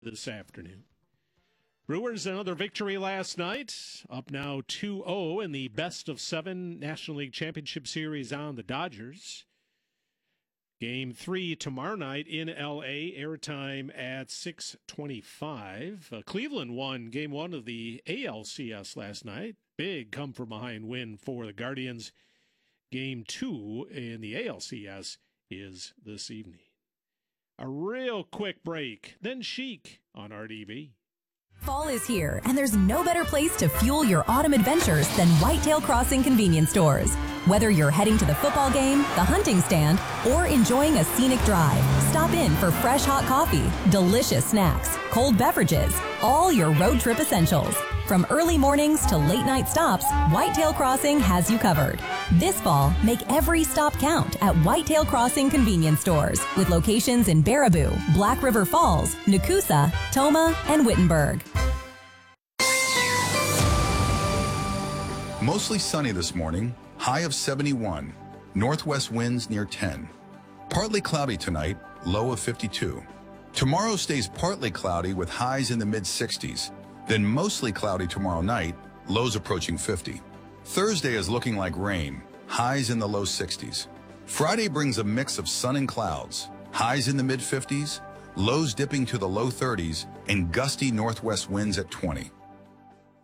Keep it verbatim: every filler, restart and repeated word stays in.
this afternoon. Brewers another victory last night, up now two oh in the best of seven National League Championship Series on the Dodgers. Game three tomorrow night in L A, airtime at six twenty-five. Uh, Cleveland won game one of the A L C S last night. Big come-from-behind win for the Guardians. Game two in the A L C S is this evening. A real quick break, then Chic on R D B. Fall is here, and there's no better place to fuel your autumn adventures than Whitetail Crossing convenience stores. Whether you're heading to the football game, the hunting stand, or enjoying a scenic drive, stop in for fresh hot coffee, delicious snacks, cold beverages, all your road trip essentials. From early mornings to late night stops, Whitetail Crossing has you covered. This fall, make every stop count at Whitetail Crossing convenience stores with locations in Baraboo, Black River Falls, Nakusa, Toma, and Wittenberg. Mostly sunny this morning, high of seventy-one. Northwest winds near ten. Partly cloudy tonight, low of fifty-two. Tomorrow stays partly cloudy with highs in the mid sixties. Then mostly cloudy tomorrow night, lows approaching fifty. Thursday is looking like rain, highs in the low sixties. Friday brings a mix of sun and clouds, highs in the mid fifties, lows dipping to the low thirties, and gusty northwest winds at twenty.